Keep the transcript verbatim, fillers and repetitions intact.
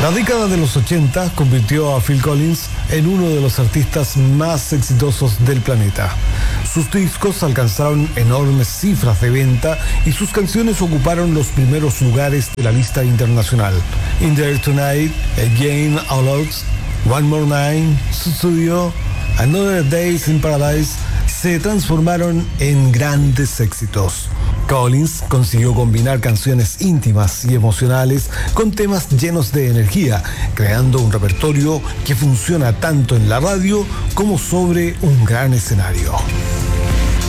La década de los ochenta convirtió a Phil Collins en uno de los artistas más exitosos del planeta. Sus discos alcanzaron enormes cifras de venta y sus canciones ocuparon los primeros lugares de la lista internacional. In There Tonight, Again All Out, One More Night, Studio, Another Days in Paradise se transformaron en grandes éxitos. Collins consiguió combinar canciones íntimas y emocionales con temas llenos de energía, creando un repertorio que funciona tanto en la radio como sobre un gran escenario.